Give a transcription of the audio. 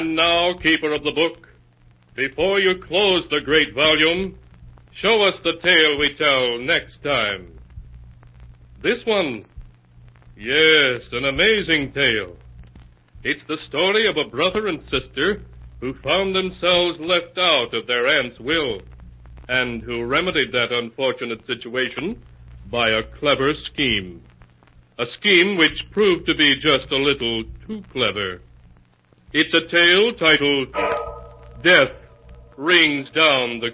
And now, keeper of the book, before you close the great volume, show us the tale we tell next time. This one, yes, an amazing tale. It's the story of a brother and sister who found themselves left out of their aunt's will, and who remedied that unfortunate situation by a clever scheme. A scheme which proved to be just a little too clever. It's a tale titled Death Rings Down the